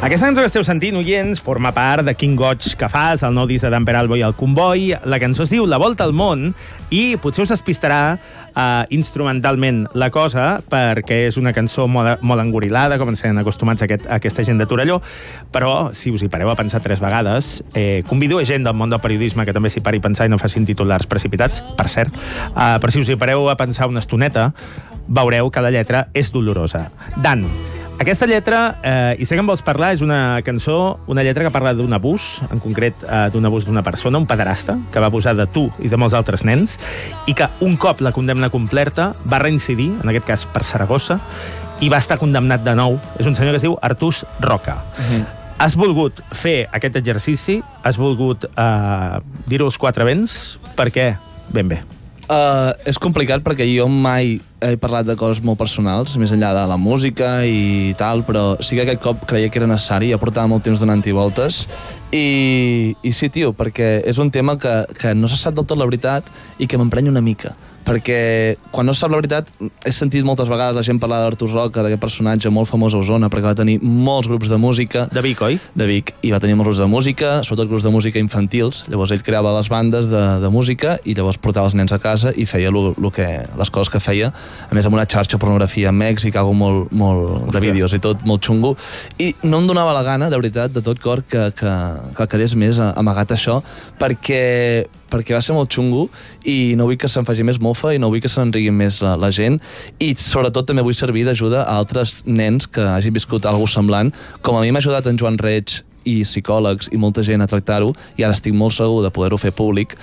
Aquesta cançó que esteu sentint, oients, forma part de Quin goig que fas, el nou disc de Dan Peralbo i el Comboi. La cançó es diu La volta al món i potser us despistarà instrumentalment la cosa, perquè és una cançó molt engorilada, com ens tenen acostumats a aquesta gent de Torelló, però si us hi pareu a pensar 3 vegades, convido a gent del món del periodisme que també s'hi pari a pensar i no facin titulars precipitats, per cert, però si us hi pareu a pensar una estoneta, veureu que la lletra és dolorosa. Dan, aquesta lletra, i sé que en vols parlar, és una cançó, una lletra que parla d'un abús, en concret d'un abús d'una persona, un pederasta, que va abusar de tu i de molts altres nens, i que un cop la condemna completa va reincidir, en aquest cas per Saragossa, i va estar condemnat de nou. És un senyor que es diu Artús Roca. Has volgut fer aquest exercici, has volgut dir-ho als 4 vents, per què? Ben bé. És complicat perquè jo mai he parlat de coses molt personals, més enllà de la música i tal, però sí que aquest cop creia que era necessari, ja portava molt temps donant-hi voltes, i sí, tio, perquè és un tema que no se sap del tot la veritat i que m'emprenya una mica, perquè quan no se sap la veritat he sentit moltes vegades la gent parlar d'Artús Roca, d'aquest personatge molt famós a Osona, perquè va tenir molts grups de música. De Vic, oi? De Vic, i va tenir molts grups de música, sobretot grups de música infantils. Llavors ell creava les bandes de música i llavors portava els nens a casa i feia les coses que feia, a més amb una xarxa de pornografia a Mèxic, algo molt de vídeos i tot, molt xungo, i no em donava la gana, de veritat, de tot cor, que quedés més amagat això, perquè va ser molt xungo i no vull que se'n faci més mofa i no vull que se n'enrigui més la gent, i sobretot també vull servir d'ajuda a altres nens que hagin viscut alguna cosa semblant, com a mi m'ha ajudat en Joan Reig i psicòlegs i molta gent a tractar-ho, i ara estic molt segur de poder-ho fer públic.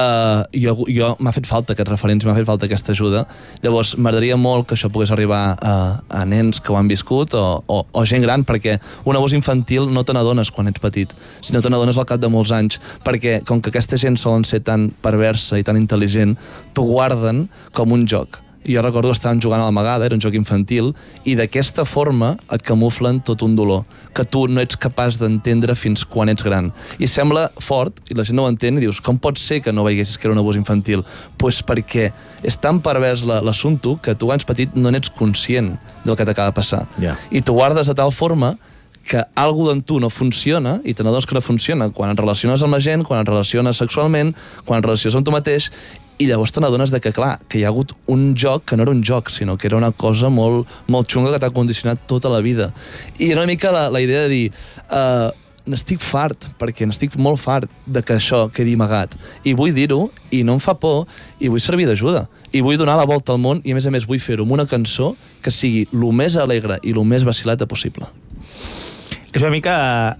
Jo m'ha fet falta aquest referents, m'ha fet falta aquesta ajuda. Llavors m'agradaria molt que això pogués arribar a nens que ho han viscut o gent gran, perquè un abús infantil no te n'adones quan ets petit, sinó te n'adones al cap de molts anys, perquè com que aquesta gent solen ser tan perversa i tan intel·ligent, t'ho guarden com un joc. Jo recordo que estàvem jugant a l'amagada, era un joc infantil, i d'aquesta forma et camuflen tot un dolor, que tu no ets capaç d'entendre fins quan ets gran. I sembla fort, i la gent no ho entén, i dius, com pot ser que no veiessis que era un abús infantil? Doncs perquè és tan pervers l'assumpte que tu, quan ets petit, no n'ets conscient del que t'acaba de passar. I t'ho guardes de tal forma que alguna d'en tu no funciona, i te n'adones que no funciona quan et relaciones amb la gent, quan et relaciones sexualment, quan et relaciones amb tu mateix, i llavors te n'adones que, clar, que hi ha hagut un joc que no era un joc, sinó que era una cosa molt xunga que t'ha condicionat tota la vida. I era una mica la idea de dir n'estic fart, perquè n'estic molt fart de que això quedi amagat. I vull dir-ho, i no em fa por, i vull servir d'ajuda. I vull donar la volta al món, i a més vull fer-ho amb una cançó que sigui el més alegre i el més vacil·lata possible. És una mica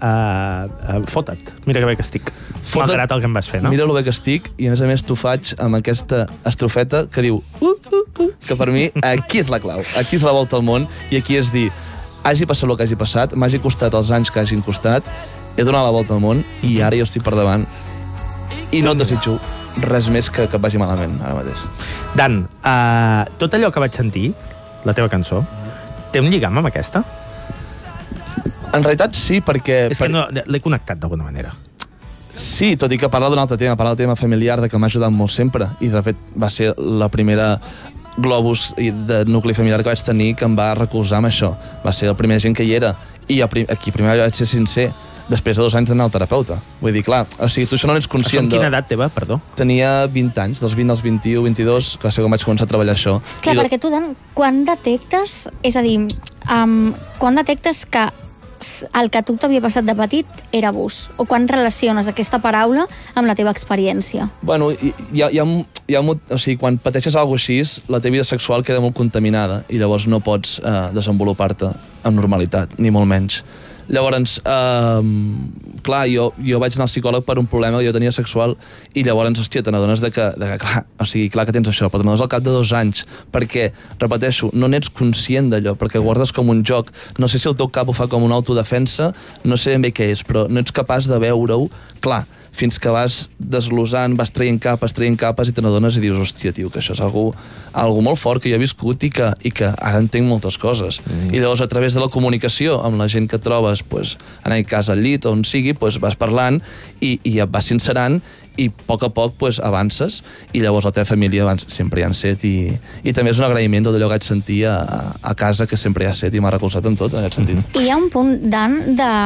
fota't. Mira que bé que estic. Malgrat el que em vas fer, no? Mira lo bé que estic, i a més t'ho faig amb aquesta estrofeta que diu que per mi aquí és la clau, aquí és la volta al món, i aquí és dir, hagi passat el que hagi passat, m'hagi costat els anys que hagin costat, he donat la volta al món i ara jo estic per davant i no et desitjo res més que et vagi malament ara mateix. Dan, tot allò que vaig sentir, la teva cançó, té un lligam amb aquesta? En realitat sí, perquè... És que no, l'he connectat d'alguna manera. Sí, tot i que parla d'un altre tema, parla del tema familiar, de que m'ha ajudat molt sempre, i de fet va ser la primera globus de nucli familiar que vaig tenir que em va recolzar amb això. Va ser la primera gent que hi era, i aquí primer vaig ser sincer, després de 2 anys d'anar al terapeuta. Vull dir, clar, o sigui, tu això no n'ets conscient. Això en quina edat teva, perdó? Tenia 20 anys, dels 20 als 21, 22, que va ser quan vaig començar a treballar això. Clar, perquè tu, Dan, quan detectes, és a dir, quan detectes que el que a tu t'havia passat de petit era abús? O quan relaciones aquesta paraula amb la teva experiència? Bueno, o sigui, quan pateixes alguna cosa així, la teva vida sexual queda molt contaminada i llavors no pots desenvolupar-te amb normalitat, ni molt menys. Llavors, clar, jo vaig anar al psicòleg per un problema que jo tenia sexual, i llavors, hòstia, te n'adones de que clar, o sigui, clar que tens això, però te n'adones al cap de 2 anys, perquè, repeteixo, no n'ets conscient d'allò, perquè guardes com un joc. No sé si el teu cap ho fa com una autodefensa, no sé ben bé què és, però no ets capaç de veure-ho, clar, fins que vas desglossant, vas traient capes i te n'adones i dius, hòstia, tio, que això és algo molt fort que jo he viscut i que ara entenc moltes coses. I llavors, a través de la comunicació amb la gent que trobes estaves en aquell cas al llit, on sigui, vas parlant i et vas sincerant, i a poc avances, i llavors la teva família sempre hi ha set, i també és un agraïment d'allò que vaig sentir a casa, que sempre hi ha set, i m'ha recolzat en tot, en aquest sentit. I hi ha un punt, Dan,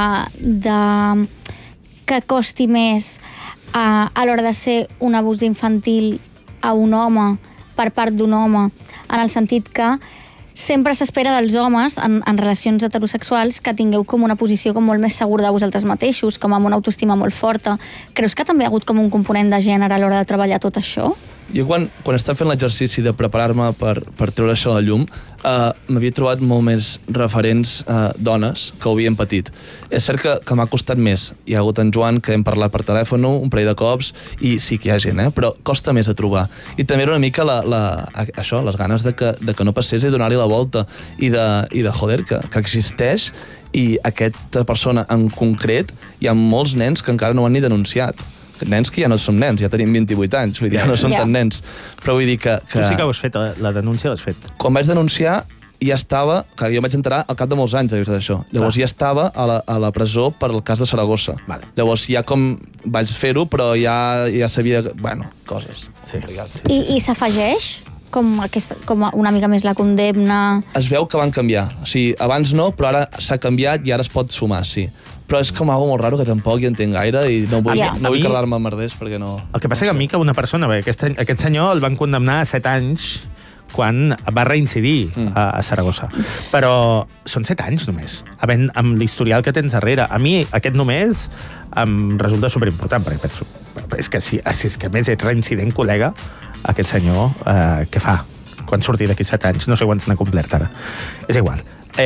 que costi més a l'hora de ser un abús infantil a un home, per part d'un home, en el sentit que sempre s'espera dels homes, en relacions heterosexuals, que tingueu com una posició com molt més segura de vosaltres mateixos, com amb una autoestima molt forta. Creus que també ha hagut com un component de gènere a l'hora de treballar tot això? Jo quan estava fent l'exercici de preparar-me per treure això a la llum, m'havia trobat molt més referents dones que ho havien patit. És cert que m'ha costat més. Hi ha hagut en Joan, que hem parlat per telèfon un parell de cops, i sí que hi ha gent, però costa més de trobar. I també era una mica això, les ganes de que no passés, i donar-li la volta, i de joder, que existeix, i aquesta persona en concret, hi ha molts nens que encara no ho han ni denunciat. Nens que ja no som nens, ja tenim 28 anys, vull dir, ja no som tan nens. Però vull dir que... Tu sí que ho has fet, la denúncia l'has fet. Quan vaig denunciar, ja estava... Que jo vaig enterar al cap de molts anys d'això. Llavors ja estava a la presó per el cas de Saragossa. Vale. Llavors ja com vaig fer-ho, però ja sabia... Bueno, coses. Sí. I s'afegeix? Com una mica més la condemna? Es veu que van canviar. O sigui, abans no, però ara s'ha canviat i ara es pot sumar, sí. Però és com algo molt raro que tampoc hi entenc gaire i no vull quedar-me amb merders perquè no... El que passa que a mi que una persona... Aquest senyor el van condemnar a 7 anys quan va reincidir a Saragossa. Però són 7 anys només, amb l'historial que tens darrere. A mi aquest només em resulta superimportant, perquè penso... És que si és que a més és reincident, col·lega, aquest senyor, què fa quan surti d'aquí 7 anys? No sé quants n'ha complert ara. És igual.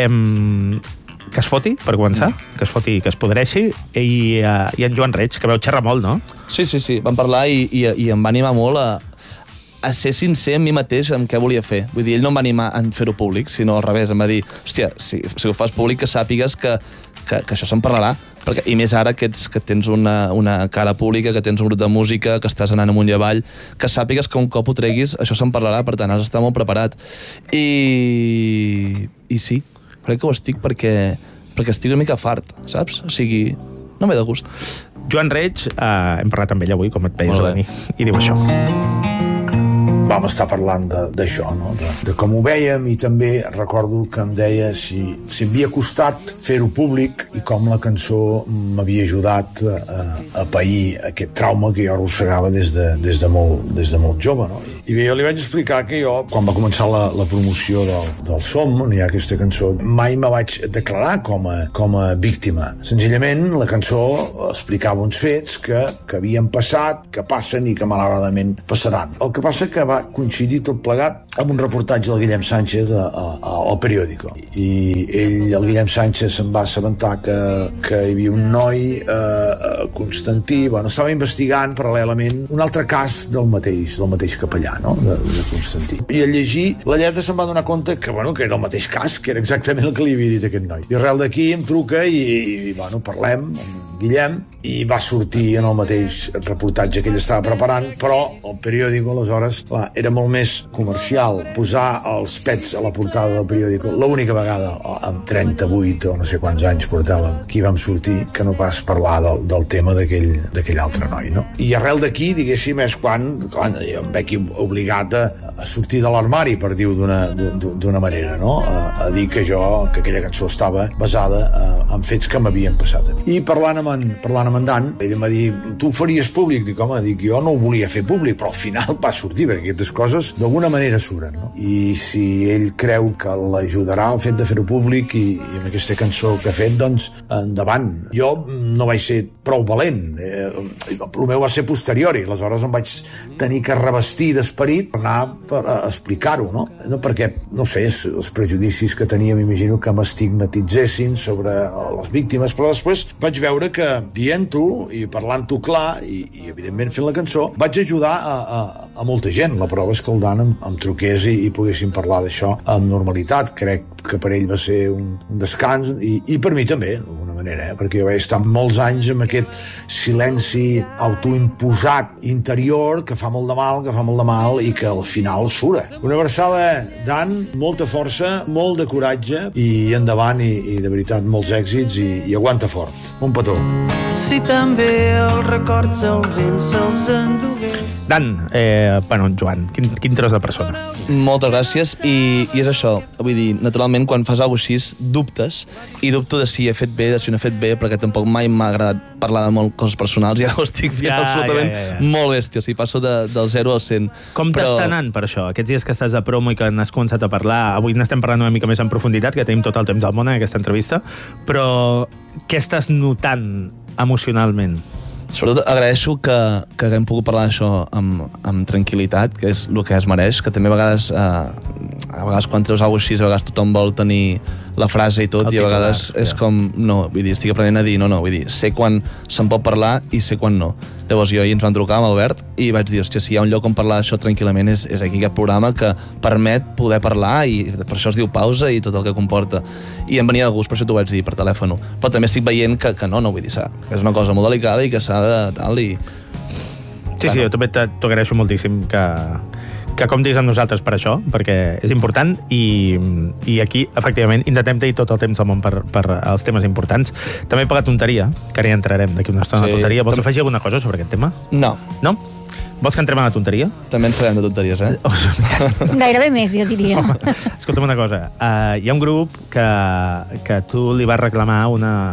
Que es foti, per començar, que es foti, que es podreixi, i en Joan Reig, que veu xerrar molt, no? Sí, vam parlar i em va animar molt a ser sincer amb mi mateix en què volia fer. Vull dir, ell no em va animar a fer-ho públic, sinó al revés, em va dir, hòstia, si ho fas públic, que sàpigues que això se'n parlarà, i més ara que tens una cara pública, que tens un grup de música, que estàs anant amunt i avall, que sàpigues que un cop ho treguis, això se'n parlarà, per tant, has d'estar molt preparat. I sí, crec que ho estic perquè estic una mica fart, saps? O sigui, no m'he de gust. Joan Reig, hem parlat amb ell avui, com et veies a venir, i diu això. Vam estar parlant d'això, no? De com ho vèiem, i també recordo que em deia si havia costat fer-ho públic i com la cançó m'havia ajudat a pair aquest trauma que jo arrossegava des de molt jove, no? I bé, jo li vaig explicar que jo, quan va començar la promoció del Som, on hi ha aquesta cançó, mai me vaig declarar com a víctima. Senzillament, la cançó explicava uns fets que havien passat, que passen i que malauradament passaran. El que passa que va coincidir tot plegat amb un reportatge del Guillem Sánchez al Periódico. I el Guillem Sánchez se'n va assabentar que hi havia un noi, Constantí, estava investigant paral·lelament un altre cas del mateix capellà, no? de Constantí. I al llegir la lletra se'n va donar compte que era el mateix cas, que era exactament el que li havia dit aquest noi. I arrel d'aquí em truca i parlem amb Guillem, i va sortir en el mateix reportatge que ell estava preparant, però el Periódico, aleshores, clar, era molt més comercial posar els pets a la portada del Periódico, l'única vegada amb 38 o no sé quants anys portàvem que hi vam sortir, que no pas parlar del tema d'aquell altre noi, no? I arrel d'aquí, diguéssim, és quan jo em veig obligat a sortir de l'armari, per dir-ho d'una manera, no? A dir que aquella cançó estava basada en fets que m'havien passat a mi. I parlant amb en Dan, ell em va dir, tu ho faries públic? Dic, jo no ho volia fer públic, però al final va sortir, perquè aquestes coses d'alguna manera surten, no? I si ell creu que l'ajudarà el fet de fer-ho públic i amb aquesta cançó que ha fet, doncs endavant. Jo no vaig ser prou valent, el meu va ser posterior, i aleshores em vaig tenir que revestir d'esperit per anar a explicar-ho, no? Perquè, no sé, els prejudicis que tenia, m'imagino que m'estigmatitzessin sobre les víctimes, però després vaig veure que dient-ho i parlant-ho clar i evidentment fent la cançó, vaig ajudar a molta gent. La prova és que el Dan em truqués i poguéssim parlar d'això amb normalitat. Crec que per ell va ser un descans, i per mi també, d'alguna manera, perquè jo vaig estar molts anys amb aquest silenci autoimposat interior que fa molt de mal i que al final sura. Una abraçada, Dan, molta força, molt de coratge i endavant i de veritat molts èxits i aguanta fort. Un petó. Si també els records el vent se'ls endugués. Dan, Joan, quin tros de persona. Moltes gràcies, i és això, vull dir, naturalment quan fas alguna cosa així dubtes, i dubto de si he fet bé, de si no he fet bé, perquè tampoc mai m'ha agradat parlar de molt coses personals, i ara ho estic fent absolutament molt bèstia, o sigui, passo del 0 al 100. Com t'està anant per això? Aquests dies que estàs de promo i que n'has començat a parlar, avui n'estem parlant una mica més en profunditat, que tenim tot el temps del món en aquesta entrevista, però què estàs notant emocionalment? Sobretot agraeixo que haguem pogut parlar d'això amb tranquil·litat, que és el que es mereix, que també a vegades quan treus alguna cosa així, a vegades tothom vol tenir la frase i tot, i a vegades és com, no, vull dir, estic aprenent a dir, no, vull dir, sé quan se'n pot parlar i sé quan no. Llavors jo ahir ens van trucar amb Albert i vaig dir, hòstia, si hi ha un lloc on parlar d'això tranquil·lament és aquí aquest programa que permet poder parlar, i per això es diu pausa i tot el que comporta. I em venia de gust, per això t'ho vaig dir per telèfon. Però també estic veient que no, vull dir, que és una cosa molt delicada i que s'ha de tal i... Sí, jo també t'ho agraeixo moltíssim que comptis amb nosaltres per això, perquè és important, i aquí, efectivament, intentem tenir tot el temps del món per als temes importants. També per la tonteria, que ara hi entrarem d'aquí una estona a la tonteria. Vols afegir alguna cosa sobre aquest tema? No. No? Vols que entrem a la tonteria? També en sabem de tonteries, Gairebé més, jo diria. Escolta'm una cosa, hi ha un grup que tu li vas reclamar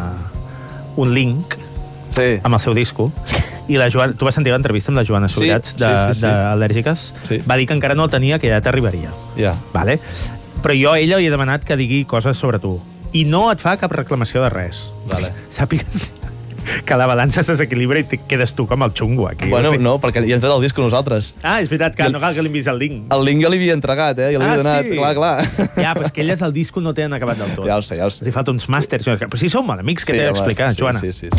un link amb el seu disco, i la Joana, tu vas sentir l'entrevista amb la Joana Subirats d'Al·lèrgiques? Sí. Va dir que encara no el tenia, que ja t'arribaria. Ja. Vale? Però jo a ella li he demanat que digui coses sobre tu. I no et fa cap reclamació de res. Vale. Sàpigues que la balança es desequilibra i quedes tu com el xungo aquí. Bueno, no, perquè hi ha entrat el disc amb nosaltres. Ah, és veritat, que no cal que li enviïs el link. El link jo li havia entregat, jo li havia donat, sí? Clar. Ja, però és que elles el disco no tenen acabat del tot. Ja ho sé. Els hi falta uns màsters. Però si som molt amics, què t'he d'explicar, Joana? Sí.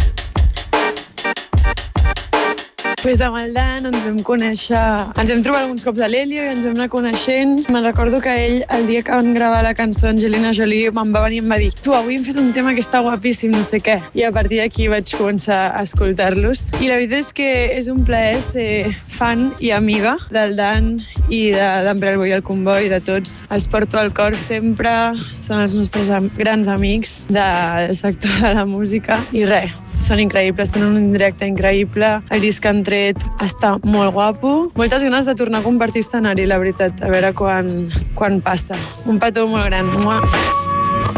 Pues amb el Dan ens vam conèixer, ens vam trobar alguns cops a l'Helio i ens vam anar coneixent. Me'n recordo que ell, el dia que van gravar la cançó Angelina Jolie, me'n va venir i em va dir: tu, avui hem fet un tema que està guapíssim, no sé què. I a partir d'aquí vaig començar a escoltar-los. I la veritat és que és un plaer ser fan i amiga del Dan i d'en Pere el Boi i el Comboi, de tots. Els porto al cor sempre, són els nostres grans amics del sector de la música. I res, són increïbles, tenen un directe increïble, el disc que han tret està molt guapo. Moltes ganes de tornar a compartir escenari, la veritat, a veure quan passa. Un petó molt gran. Mua.